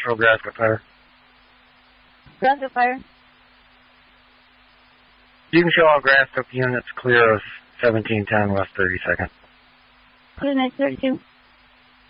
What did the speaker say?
Central Grasket Fire. Grasket Fire. You can show all grass up units clear of 1710 West 32nd. Clear 932.